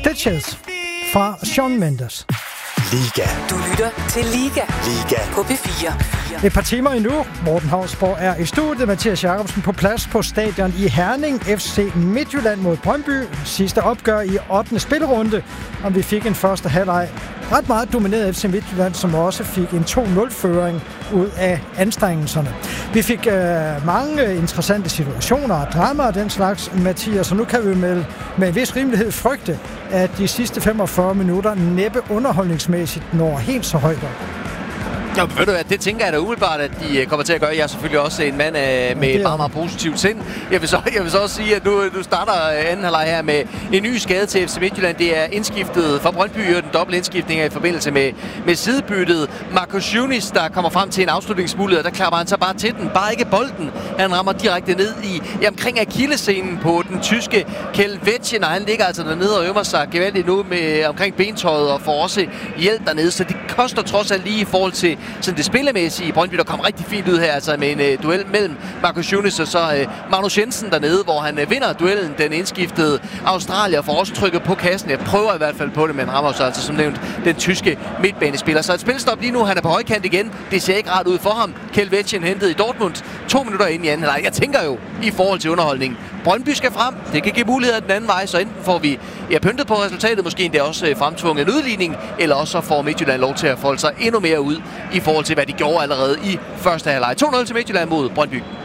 Stitches fra Shawn Mendes. Liga. Du lytter til Liga. Liga. På P4. Et par timer endnu. Morten Hausborg er i studiet. Mathias Jacobsen på plads på stadion i Herning. FC Midtjylland mod Brøndby. Sidste opgør i 8. spillerunde. Og vi fik en første halvleg ret meget domineret FC Midtjylland, som også fik en 2-0-føring ud af anstrengelserne. Vi fik mange interessante situationer og drama og den slags, Mathias, og nu kan vi med en vis rimelighed frygte, at de sidste 45 minutter næppe underholdningsmæssigt når helt så højt op. Ja, ved du hvad, det tænker jeg da umiddelbart, at de kommer til at gøre. Jeg er selvfølgelig også en mand med et meget, meget positivt sind. Jeg vil så også sige, at nu starter anden halvleg her med en ny skade til FC Midtjylland. Det er indskiftet fra Brøndby, og den dobbelt indskiftning er i forbindelse med sidebyttet. Marcus Yunis, der kommer frem til en afslutningsmulighed, der klapper han så bare til den. Bare ikke bolden. Han rammer direkte ned omkring akillescenen på den tyske Kelvetje, og han ligger altså dernede og øver sig gevaldigt nu med omkring bentøjet og får også hjælp dernede. Så det koster trods alt lige i forhold til sådan det spillemæssige. Brøndby, der kom rigtig fint ud her, altså med en duel mellem Marcus Yunis og så Magnus Jensen dernede, hvor han vinder duellen. Den indskiftede Australier får også trykket på kassen. Jeg prøver i hvert fald på det, men rammer så altså som nævnt den tyske midtbanespiller. Så et spilstop lige nu. Han er på højkant igen. Det ser ikke rart ud for ham. Kelvetjen hentet i Dortmund 2 minutter ind i anden halvleg. Jeg tænker jo i forhold til underholdning. Brøndby skal frem. Det kan give muligheder den anden vej, så enten får vi pyntet på resultatet, måske endda også fremtvunget en udligning, eller også så får Midtjylland lov til at folde sig endnu mere ud i forhold til, hvad de gjorde allerede i første halvleg. 2-0 til Midtjylland mod Brøndby.